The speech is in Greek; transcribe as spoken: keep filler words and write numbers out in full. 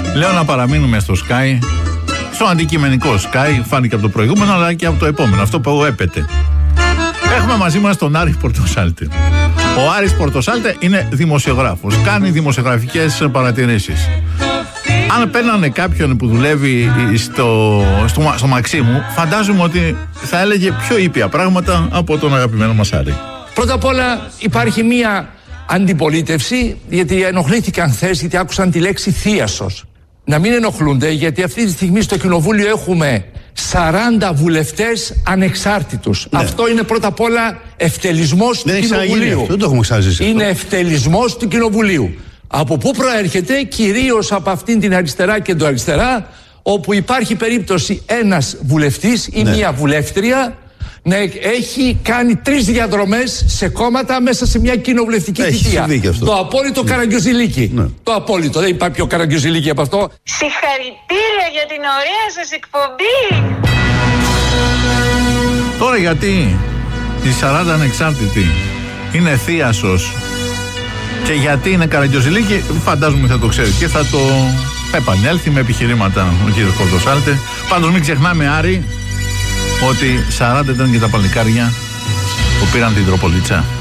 Λέω να παραμείνουμε στο Sky, στο αντικειμενικό Sky, φάνηκε από το προηγούμενο αλλά και από το επόμενο, αυτό που έπεται. Έχουμε μαζί μας τον Άρη Πορτοσάλτε. Ο Άρης Πορτοσάλτε είναι δημοσιογράφος, κάνει δημοσιογραφικές παρατηρήσεις. Αν παίρνανε κάποιον που δουλεύει στο, στο, στο Μαξίμου, φαντάζομαι ότι θα έλεγε πιο ήπια πράγματα από τον αγαπημένο μας Άρη. Πρώτα απ' όλα υπάρχει μία αντιπολίτευση, γιατί ενοχλήθηκαν χθες, γιατί άκουσαν τη λέξη θίασος. Να μην ενοχλούνται, γιατί αυτή τη στιγμή στο Κοινοβούλιο έχουμε σαράντα βουλευτές ανεξάρτητους. Ναι. Αυτό είναι πρώτα απ' όλα ευτελισμός του Κοινοβουλίου. Δεν το έχουμε ξαναζήσει. Είναι ευτελισμός του Κοινοβουλίου. Από πού προέρχεται? Κυρίως από αυτήν την αριστερά και αριστερά, όπου υπάρχει περίπτωση ένας βουλευτής ή ναι. μία βουλεύτρια να έχει κάνει τρεις διαδρομές σε κόμματα μέσα σε μια κοινοβουλευτική θητεία. Το απόλυτο ναι. Καραγκιόζηλίκι. Ναι. Το απόλυτο. Δεν υπάρχει πιο Καραγκιόζηλίκι από αυτό. Συγχαρητήρια για την ωραία σας εκπομπή. Τώρα γιατί οι σαράντα ανεξάρτητοι είναι θίασος και γιατί είναι Καραγκιόζηλίκι, φαντάζομαι θα το ξέρει και θα το επανέλθει με επιχειρήματα ο κύριος Πορτοσάλτε. Πάντως μην ξεχνάμε, Άρη, ότι σαράντα ήταν και τα παλικάρια που πήραν την Τροπολίτσα.